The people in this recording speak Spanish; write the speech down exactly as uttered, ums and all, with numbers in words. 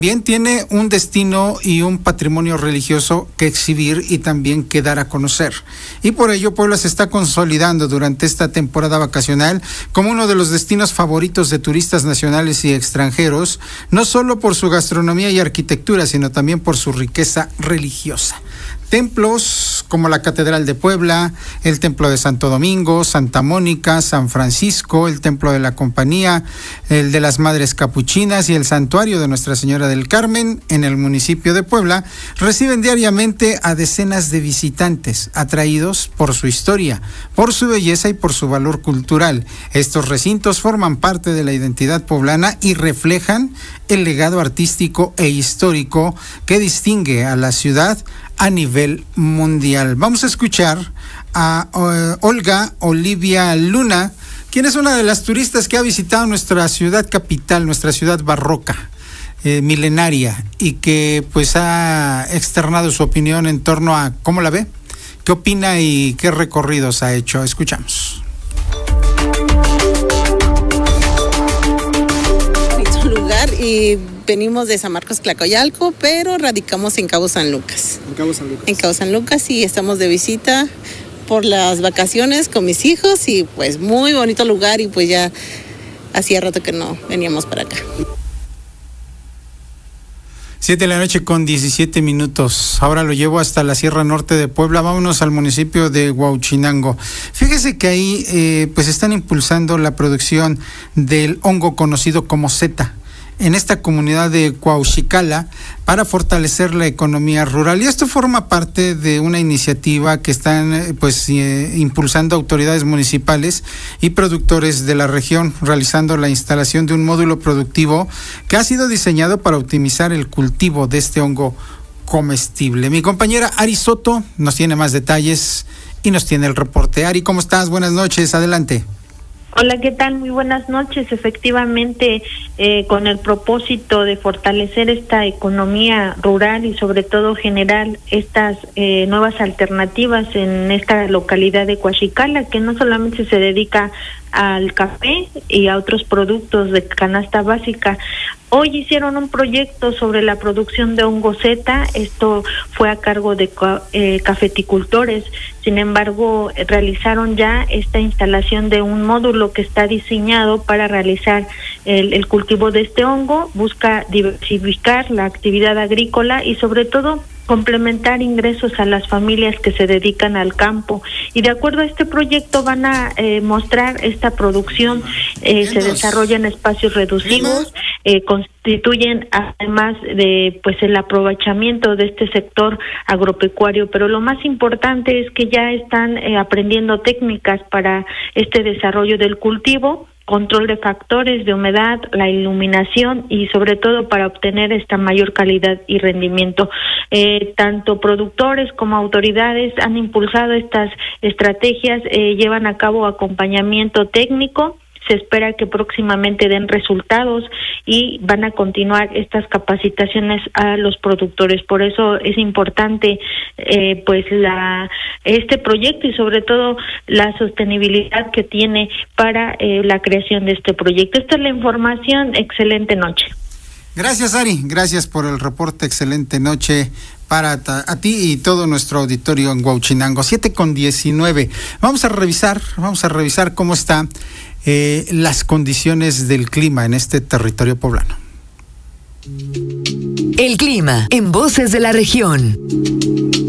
Bien, tiene un destino y un patrimonio religioso que exhibir y también que dar a conocer. Y por ello Puebla se está consolidando durante esta temporada vacacional como uno de los destinos favoritos de turistas nacionales y extranjeros, no solo por su gastronomía y arquitectura, sino también por su riqueza religiosa. Templos como la Catedral de Puebla, el Templo de Santo Domingo, Santa Mónica, San Francisco, el Templo de la Compañía, el de las Madres Capuchinas y el Santuario de Nuestra Señora del Carmen en el municipio de Puebla reciben diariamente a decenas de visitantes atraídos por su historia, por su belleza y por su valor cultural. Estos recintos forman parte de la identidad poblana y reflejan el legado artístico e histórico que distingue a la ciudad a nivel mundial. Vamos a escuchar a uh, Olga Olivia Luna, quien es una de las turistas que ha visitado nuestra ciudad capital, nuestra ciudad barroca, eh, milenaria, y que pues ha externado su opinión en torno a cómo la ve, qué opina y qué recorridos ha hecho. Escuchamos. Lugar y venimos de San Marcos, Tlacoyalco, pero radicamos en Cabo San Lucas. En Cabo San Lucas. En Cabo San Lucas y estamos de visita por las vacaciones con mis hijos y pues muy bonito lugar y pues ya hacía rato que no veníamos para acá. Siete de la noche con diecisiete minutos. Ahora lo llevo hasta la Sierra Norte de Puebla. Vámonos al municipio de Huauchinango. Fíjese que ahí eh, pues están impulsando la producción del hongo conocido como seta en esta comunidad de Cuauchicala para fortalecer la economía rural. Y esto forma parte de una iniciativa que están pues eh, impulsando autoridades municipales y productores de la región, realizando la instalación de un módulo productivo que ha sido diseñado para optimizar el cultivo de este hongo comestible. Mi compañera Ari Soto nos tiene más detalles y nos tiene el reporte. Ari, ¿cómo estás? Buenas noches, adelante. Hola, ¿qué tal? Muy buenas noches. Efectivamente, eh, con el propósito de fortalecer esta economía rural y sobre todo generar estas eh, nuevas alternativas en esta localidad de Cuauchicala, que no solamente se dedica al café y a otros productos de canasta básica. Hoy hicieron un proyecto sobre la producción de hongo seta. Esto fue a cargo de eh, cafeticultores. Sin embargo, realizaron ya esta instalación de un módulo que está diseñado para realizar el, el cultivo de este hongo. Busca diversificar la actividad agrícola y sobre todo complementar ingresos a las familias que se dedican al campo. Y de acuerdo a este proyecto van a eh, mostrar esta producción, eh, se desarrolla en espacios reducidos, eh, constituyen además de pues el aprovechamiento de este sector agropecuario, pero lo más importante es que ya están eh, aprendiendo técnicas para este desarrollo del cultivo, control de factores de humedad, la iluminación y sobre todo para obtener esta mayor calidad y rendimiento. Eh, tanto productores como autoridades han impulsado estas estrategias, eh, llevan a cabo acompañamiento técnico. Se espera que próximamente den resultados y van a continuar estas capacitaciones a los productores. Por eso es importante eh, pues la este proyecto y sobre todo la sostenibilidad que tiene para eh, la creación de este proyecto. Esta es la información. Excelente noche. Gracias, Ari. Gracias por el reporte. Excelente noche para ta, a ti y todo nuestro auditorio en Huauchinango. siete con diecinueve. Vamos a revisar, vamos a revisar cómo están eh, las condiciones del clima en este territorio poblano. El clima en Voces de la Región.